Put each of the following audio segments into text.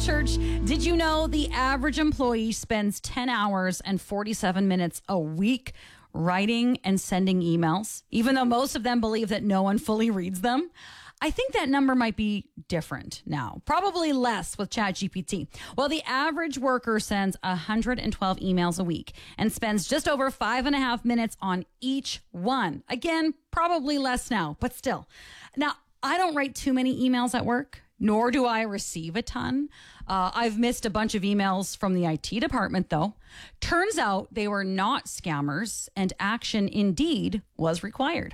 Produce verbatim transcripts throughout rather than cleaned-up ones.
Church, did you know the average employee spends ten hours and forty-seven minutes a week writing and sending emails, even though most of them believe that no one fully reads them? I think that number might be different now, probably less with ChatGPT. Well, the average worker sends one hundred twelve emails a week and spends just over five and a half minutes on each one. Again, probably less now, but still. Now, I don't write too many emails at work, nor do I receive a ton. Uh, I've missed a bunch of emails from the I T department, though. Turns out they were not scammers, and action indeed was required.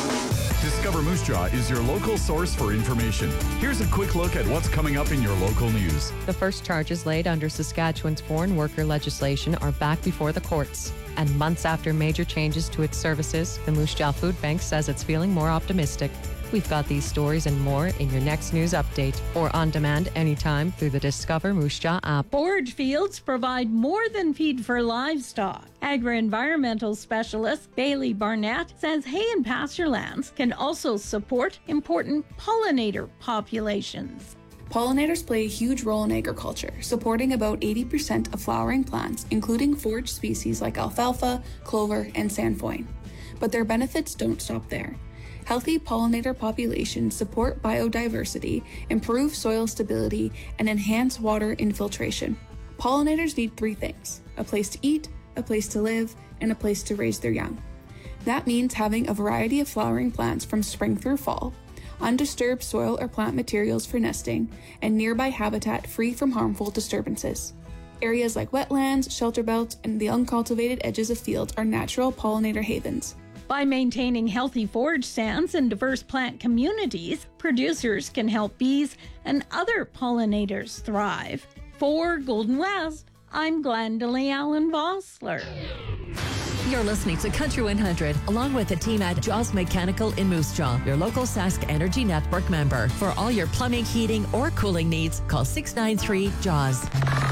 Discover Moose Jaw is your local source for information. Here's a quick look at what's coming up in your local news. The first charges laid under Saskatchewan's foreign worker legislation are back before the courts. And months after major changes to its services, the Moose Jaw Food Bank says it's feeling more optimistic. We've got these stories and more in your next news update or on demand anytime through the Discover Moose Jaw app. Forage fields provide more than feed for livestock. Agri-environmental specialist Bailey Barnett says hay and pasture lands can also support important pollinator populations. Pollinators play a huge role in agriculture, supporting about eighty percent of flowering plants, including forage species like alfalfa, clover, and sainfoin. But their benefits don't stop there. Healthy pollinator populations support biodiversity, improve soil stability, and enhance water infiltration. Pollinators need three things: a place to eat, a place to live, and a place to raise their young. That means having a variety of flowering plants from spring through fall, undisturbed soil or plant materials for nesting, and nearby habitat free from harmful disturbances. Areas like wetlands, shelter belts, and the uncultivated edges of fields are natural pollinator havens. By maintaining healthy forage stands and diverse plant communities, producers can help bees and other pollinators thrive. For Golden West, I'm Glendalee Allen Vossler. You're listening to Country one hundred, along with the team at Jaws Mechanical in Moose Jaw, your local Sask Energy Network member. For all your plumbing, heating, or cooling needs, call six nine three JAWS.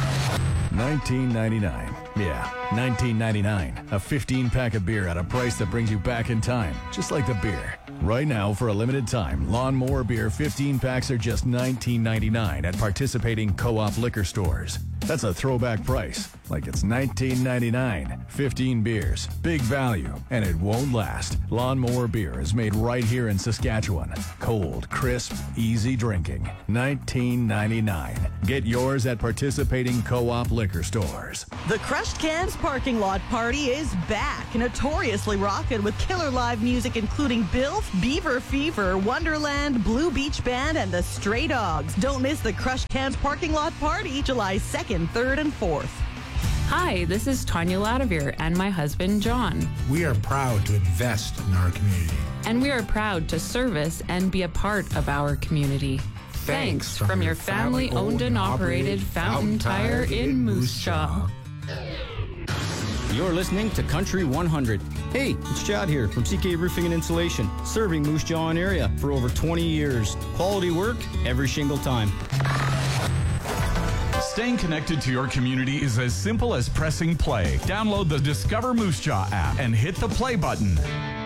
nineteen ninety-nine. Yeah, nineteen ninety-nine. A fifteen pack of beer at a price that brings you back in time, just like the beer. Right now, for a limited time, Lawnmower Beer fifteen packs are just nineteen ninety-nine at participating co-op liquor stores. That's a throwback price, like it's nineteen ninety-nine. fifteen beers, big value, and it won't last. Lawnmower Beer is made right here in Saskatchewan. Cold, crisp, easy drinking. nineteen ninety-nine. Get yours at participating co-op liquor stores. The Crushed Cans Parking Lot Party is back, notoriously rockin' with killer live music including Bilf, Beaver Fever, Wonderland, Blue Beach Band, and the Stray Dogs. Don't miss the Crushed Cans Parking Lot Party, July second, third, and fourth. Hi, this is Tanya Ladavir and my husband, John. We are proud to invest in our community. And we are proud to service and be a part of our community. Thanks, Thanks from, from your family-owned and operated Fountain Tire in Moose Jaw. You're listening to Country one hundred. Hey, it's Chad here from C K Roofing and Insulation, serving Moose Jaw and area for over twenty years. Quality work every single time. Staying connected to your community is as simple as pressing play. Download the Discover Moose Jaw app and hit the play button.